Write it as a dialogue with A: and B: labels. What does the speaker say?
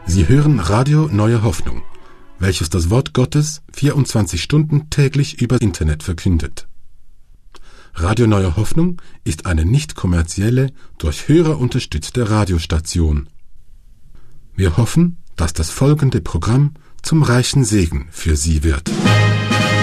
A: Sie hören Radio Neue Hoffnung, welches das Wort Gottes 24 Stunden täglich über Internet verkündet. Radio Neue Hoffnung ist eine nicht kommerzielle, durch Hörer unterstützte Radiostation. Wir hoffen, dass das folgende Programm zum reichen Segen für Sie wird.